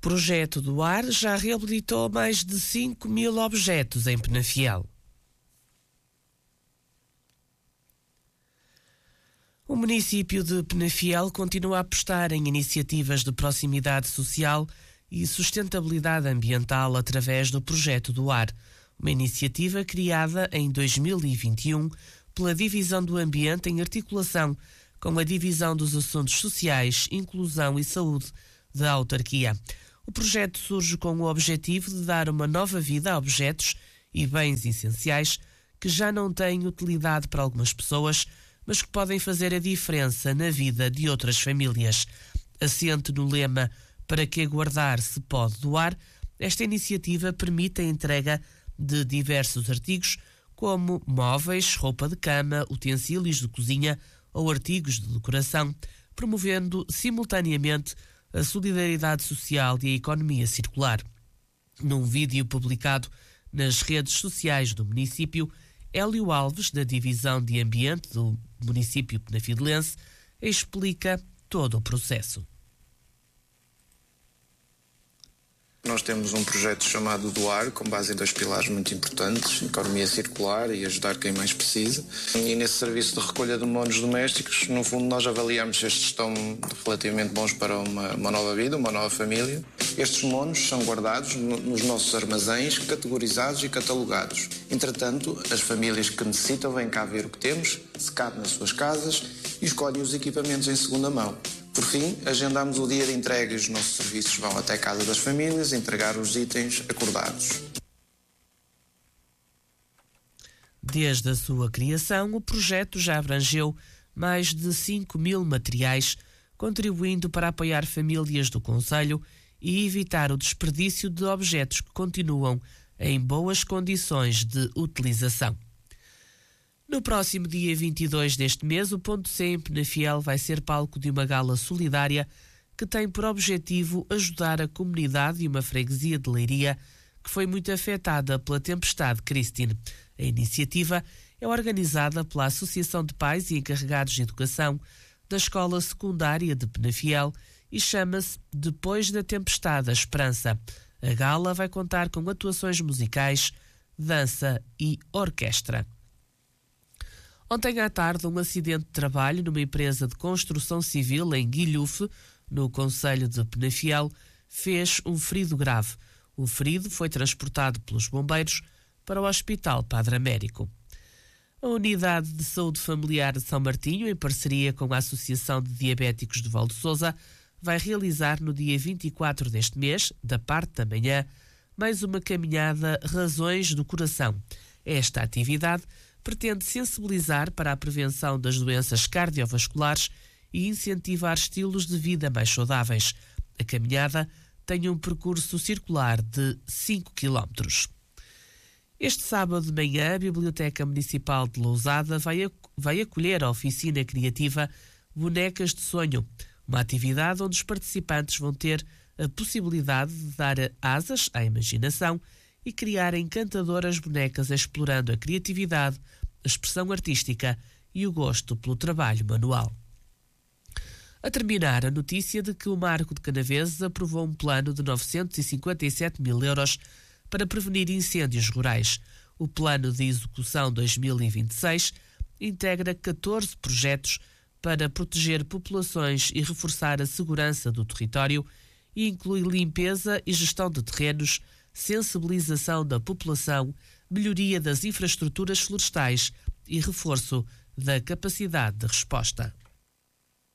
Projeto do Ar já reabilitou mais de 5.000 objetos em Penafiel. O município de Penafiel continua a apostar em iniciativas de proximidade social e sustentabilidade ambiental através do Projeto do Ar, uma iniciativa criada em 2021 pela Divisão do Ambiente em articulação com a Divisão dos Assuntos Sociais, Inclusão e Saúde da autarquia. O projeto surge com o objetivo de dar uma nova vida a objetos e bens essenciais que já não têm utilidade para algumas pessoas, mas que podem fazer a diferença na vida de outras famílias. Assente no lema "Para que guardar se pode doar", esta iniciativa permite a entrega de diversos artigos, como móveis, roupa de cama, utensílios de cozinha ou artigos de decoração, promovendo simultaneamente a solidariedade social e a economia circular. Num vídeo publicado nas redes sociais do município, Hélio Alves, da Divisão de Ambiente do município penafidelense, explica todo o processo. Nós temos um projeto chamado Doar, com base em 2 pilares muito importantes: economia circular e ajudar quem mais precisa. E nesse serviço de recolha de monos domésticos, no fundo, nós avaliamos se estes estão relativamente bons para uma nova vida, uma nova família. Estes monos são guardados nos nossos armazéns, categorizados e catalogados. Entretanto, as famílias que necessitam vêm cá ver o que temos, se cabe nas suas casas, e escolhem os equipamentos em segunda mão. Por fim, agendamos o dia de entrega e os nossos serviços vão até a casa das famílias entregar os itens acordados. Desde a sua criação, o projeto já abrangeu mais de 5.000 materiais, contribuindo para apoiar famílias do concelho e evitar o desperdício de objetos que continuam em boas condições de utilização. No próximo dia 22 deste mês, o Ponto C em Penafiel vai ser palco de uma gala solidária que tem por objetivo ajudar a comunidade de uma freguesia de Leiria que foi muito afetada pela tempestade Christine. A iniciativa é organizada pela Associação de Pais e Encarregados de Educação da Escola Secundária de Penafiel e chama-se Depois da Tempestade a Esperança. A gala vai contar com atuações musicais, dança e orquestra. Ontem à tarde, um acidente de trabalho numa empresa de construção civil em Guilhufe, no concelho de Penafiel, fez um ferido grave. O ferido foi transportado pelos bombeiros para o Hospital Padre Américo. A Unidade de Saúde Familiar de São Martinho, em parceria com a Associação de Diabéticos de Val de Sousa, vai realizar no dia 24 deste mês, da parte da manhã, mais uma caminhada Razões do Coração. Esta atividade pretende sensibilizar para a prevenção das doenças cardiovasculares e incentivar estilos de vida mais saudáveis. A caminhada tem um percurso circular de 5 km. Este sábado de manhã, a Biblioteca Municipal de Lousada vai acolher a oficina criativa Bonecas de Sonho, uma atividade onde os participantes vão ter a possibilidade de dar asas à imaginação e criar encantadoras bonecas explorando a criatividade, a expressão artística e o gosto pelo trabalho manual. A terminar, a notícia de que o Marco de Canaveses aprovou um plano de 957 mil euros para prevenir incêndios rurais. O plano de execução 2026 integra 14 projetos para proteger populações e reforçar a segurança do território e inclui limpeza e gestão de terrenos, sensibilização da população, melhoria das infraestruturas florestais e reforço da capacidade de resposta.